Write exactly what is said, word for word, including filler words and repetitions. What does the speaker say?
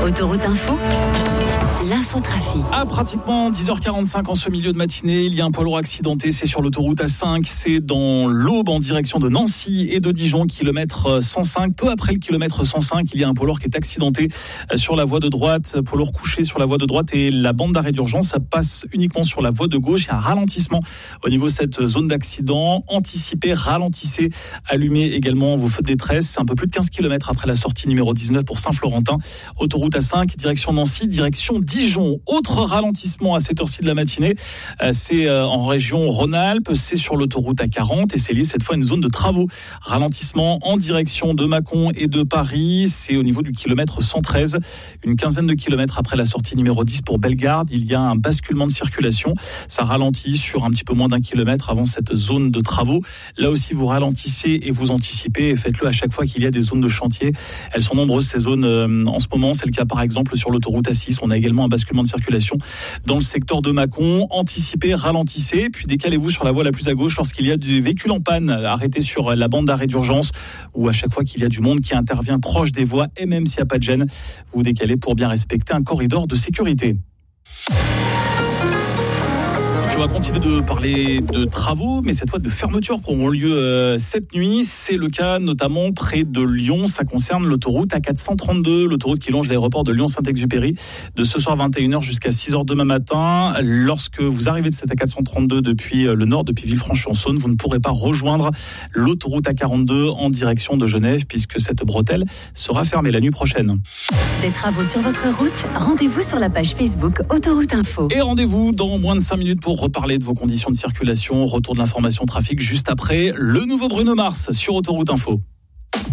Autoroute Info, l'infotrafic. À pratiquement dix heures quarante-cinq en ce milieu de matinée, il y a un poids lourd accidenté, c'est sur l'autoroute A cinq, c'est dans l'Aube en direction de Nancy et de Dijon, kilomètre cent cinq. Peu après le kilomètre cent cinq, il y a un poids lourd qui est accidenté sur la voie de droite, poids lourd couché sur la voie de droite et la bande d'arrêt d'urgence, ça passe uniquement sur la voie de gauche. Il y a un ralentissement au niveau de cette zone d'accident. Anticipez, ralentissez, allumez également vos feux de détresse. C'est un peu plus de quinze kilomètres après la sortie numéro dix-neuf pour Saint-Florentin. Autoroute A cinq, direction Nancy, direction Dijon. Autre ralentissement à cette heure-ci de la matinée, c'est en région Rhône-Alpes, c'est sur l'autoroute A quarante et c'est lié cette fois à une zone de travaux. Ralentissement en direction de Mâcon et de Paris, c'est au niveau du kilomètre cent treize, une quinzaine de kilomètres après la sortie numéro dix pour Bellegarde. Il y a un basculement de circulation, ça ralentit sur un petit peu moins d'un kilomètre avant cette zone de travaux. Là aussi vous ralentissez et vous anticipez et faites-le à chaque fois qu'il y a des zones de chantier. Elles sont nombreuses ces zones euh, en ce moment, c'est le cas par exemple sur l'autoroute A six, on a également un basculement de circulation dans le secteur de Mâcon. Anticipez, ralentissez, puis décalez-vous sur la voie la plus à gauche lorsqu'il y a du véhicule en panne, arrêtez sur la bande d'arrêt d'urgence ou à chaque fois qu'il y a du monde qui intervient proche des voies et même s'il n'y a pas de gêne, vous décalez pour bien respecter un corridor de sécurité. On va continuer de parler de travaux, mais cette fois de fermetures qui auront lieu euh, cette nuit. C'est le cas notamment près de Lyon. Ça concerne l'autoroute A quatre cent trente-deux, l'autoroute qui longe l'aéroport de Lyon-Saint-Exupéry de ce soir vingt et une heures jusqu'à six heures demain matin. Lorsque vous arrivez de cette A quatre cent trente-deux depuis le nord, depuis Villefranche-sur-Saône, vous ne pourrez pas rejoindre l'autoroute A quarante-deux en direction de Genève puisque cette bretelle sera fermée la nuit prochaine. Des travaux sur votre route, rendez-vous sur la page Facebook Autoroute Info. Et rendez-vous dans moins de cinq minutes pour reparler de vos conditions de circulation. Retour de l'information trafic juste après le nouveau Bruno Mars sur Autoroute Info.